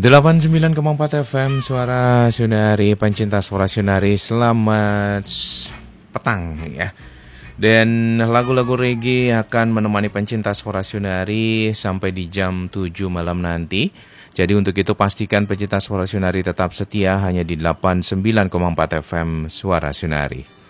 89,4 FM Suara Sunari, pencinta Suara Sunari, selamat petang ya. Dan lagu-lagu reggae akan menemani pencinta Suara Sunari sampai di jam 7 malam nanti. Jadi untuk itu pastikan pencinta Suara Sunari tetap setia hanya di 89,4 FM Suara Sunari.